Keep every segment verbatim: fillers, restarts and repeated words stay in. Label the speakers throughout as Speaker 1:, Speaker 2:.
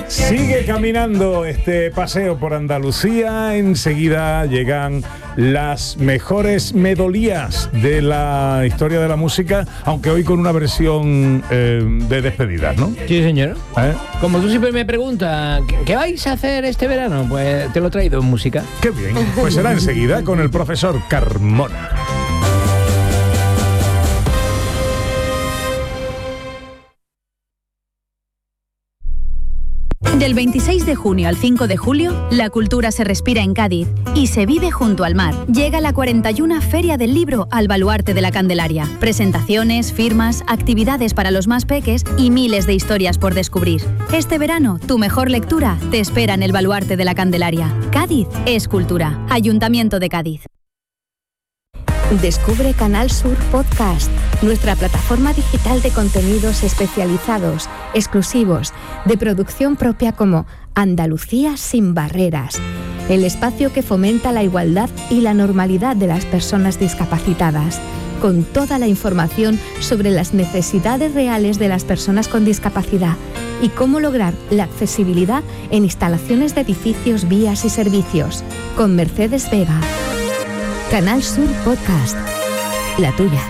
Speaker 1: Sigue caminando este paseo por Andalucía. Enseguida llegan las mejores melodías de la historia de la música, aunque hoy con una versión eh, de despedida, ¿no?
Speaker 2: Sí, señor.
Speaker 1: ¿Eh?
Speaker 2: Como tú siempre me preguntas, ¿qué, ¿qué vais a hacer este verano? Pues te lo he traído en música.
Speaker 1: Qué bien. Pues será enseguida con el profesor Carmona.
Speaker 3: Del veintiséis de junio al cinco de julio, la cultura se respira en Cádiz y se vive junto al mar. Llega la cuarenta y una Feria del Libro al Baluarte de la Candelaria. Presentaciones, firmas, actividades para los más peques y miles de historias por descubrir. Este verano, tu mejor lectura te espera en el Baluarte de la Candelaria. Cádiz es cultura. Ayuntamiento de Cádiz.
Speaker 4: Descubre Canal Sur Podcast, nuestra plataforma digital de contenidos especializados, exclusivos, de producción propia como Andalucía sin barreras, el espacio que fomenta la igualdad y la normalidad de las personas discapacitadas, con toda la información sobre las necesidades reales de las personas con discapacidad y cómo lograr la accesibilidad en instalaciones de edificios, vías y servicios, con Mercedes Vega. Canal Sur Podcast, la tuya.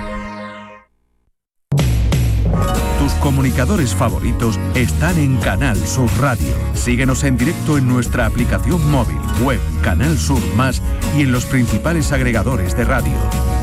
Speaker 5: Tus comunicadores favoritos están en Canal Sur Radio. Síguenos en directo en nuestra aplicación móvil, web, Canal Sur Más y en los principales agregadores de radio.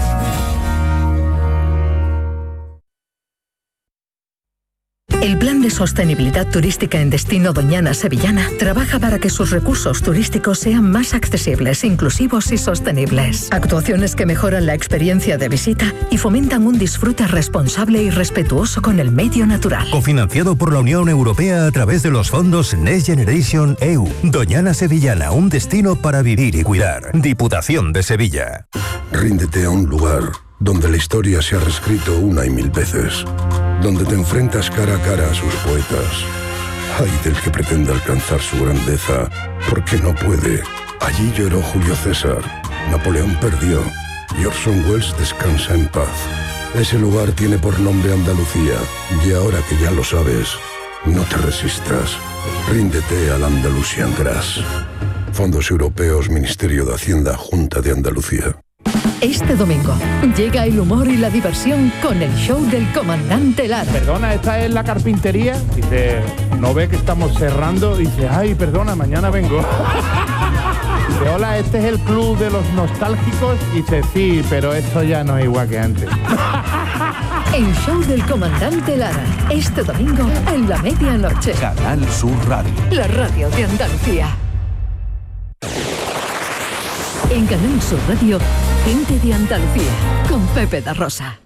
Speaker 6: El Plan de Sostenibilidad Turística en Destino Doñana Sevillana trabaja para que sus recursos turísticos sean más accesibles, inclusivos y sostenibles. Actuaciones que mejoran la experiencia de visita y fomentan un disfrute responsable y respetuoso con el medio natural.
Speaker 7: Cofinanciado por la Unión Europea a través de los fondos Next Generation E U. Doñana Sevillana, un destino para vivir y cuidar. Diputación de Sevilla.
Speaker 8: Ríndete a un lugar donde la historia se ha reescrito una y mil veces. Donde te enfrentas cara a cara a sus poetas. Ay del que pretenda alcanzar su grandeza, porque no puede. Allí lloró Julio César, Napoleón perdió y Orson Welles descansa en paz. Ese lugar tiene por nombre Andalucía, y ahora que ya lo sabes, no te resistas. Ríndete al Andalusian Grass. Fondos Europeos, Ministerio de Hacienda, Junta de Andalucía.
Speaker 6: Este domingo llega el humor y la diversión con el show del comandante Lara.
Speaker 9: Perdona, ¿esta es la carpintería? Dice, ¿no ve que estamos cerrando? Dice, ay, perdona, mañana vengo. Dice, hola, ¿este es el club de los nostálgicos? Dice, sí, pero esto ya no es igual que antes.
Speaker 6: El show del comandante Lara, este domingo en la medianoche.
Speaker 5: Canal Sur Radio.
Speaker 6: La radio de Andalucía. En Canal Sur Radio, Gente de Andalucía, con Pepe da Rosa.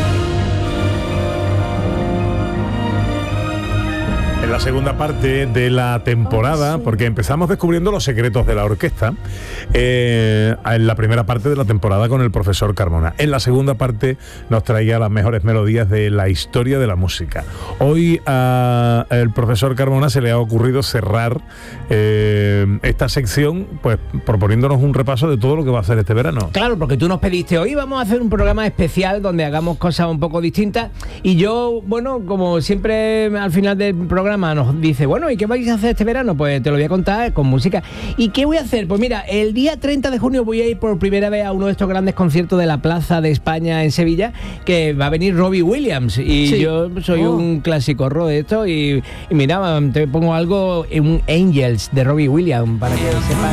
Speaker 1: En la segunda parte de la temporada, porque empezamos descubriendo los secretos de la orquesta, eh, en la primera parte de la temporada con el profesor Carmona. En la segunda parte nos traía las mejores melodías de la historia de la música. Hoy al profesor Carmona se le ha ocurrido cerrar eh, esta sección, pues proponiéndonos un repaso de todo lo que va a hacer este verano.
Speaker 2: Claro, porque tú nos pediste, hoy vamos a hacer un programa especial donde hagamos cosas un poco distintas, y yo, bueno, como siempre al final del programa nos dice, bueno, ¿y qué vais a hacer este verano? Pues te lo voy a contar con música. ¿Y qué voy a hacer? Pues mira, el día treinta de junio voy a ir por primera vez a uno de estos grandes conciertos de la Plaza de España en Sevilla, que va a venir Robbie Williams, y sí. Yo soy oh. un clásico ro de esto, y, y mira, te pongo algo, un Angels de Robbie Williams para que sepas.